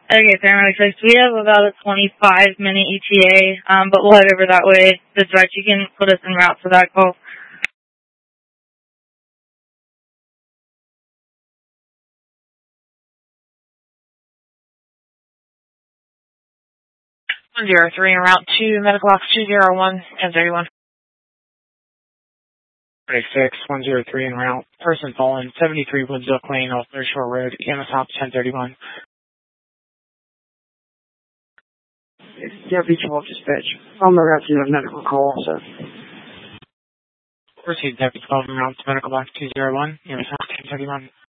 Okay, paramedic 6, we have about a 25-minute ETA, but we'll head over that way. Dispatch, you can put us en route for that call. 103 en route to Medical Box 201 and 31. 26, 103 en route. Person fallen, 73 Woodzook Lane off Third Shore Road, EMS Ops 1031. Yeah, B12 dispatch. I'm around to a medical call, so. Proceed Deputy 12 en route to Medical Box 201, EMS Ops 1031.